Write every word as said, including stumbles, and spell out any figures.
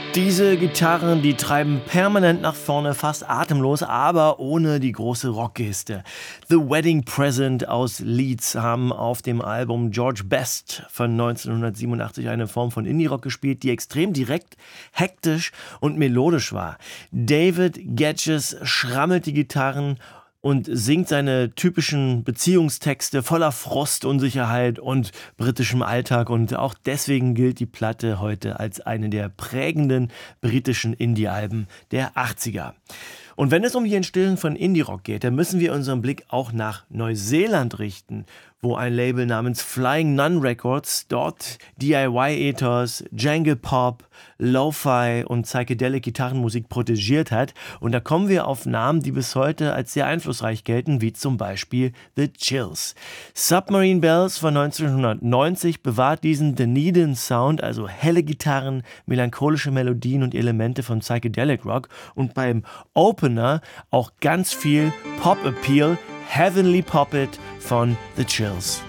Diese Gitarren, die treiben permanent nach vorne, fast atemlos, aber ohne die große Rockgeste. The Wedding Present aus Leeds haben auf dem Album George Best von neunzehnhundertsiebenundachtzig eine Form von Indie-Rock gespielt, die extrem direkt, hektisch und melodisch war. David Gedges schrammelt die Gitarren und singt seine typischen Beziehungstexte voller Frust, Unsicherheit und britischem Alltag. Und auch deswegen gilt die Platte heute als eine der prägenden britischen Indie-Alben der achtziger. Und wenn es um die Entstehung von Indie-Rock geht, dann müssen wir unseren Blick auch nach Neuseeland richten, wo ein Label namens Flying Nun Records dort D I Y-Ethos, Jangle Pop, Lo-Fi und Psychedelic Gitarrenmusik protegiert hat. Und da kommen wir auf Namen, die bis heute als sehr einflussreich gelten, wie zum Beispiel The Chills. Submarine Bells von neunzehnhundertneunzig bewahrt diesen Dunedin Sound, also helle Gitarren, melancholische Melodien und Elemente von Psychedelic Rock, und beim Opener auch ganz viel Pop-Appeal, Heavenly Pop It von The Chills.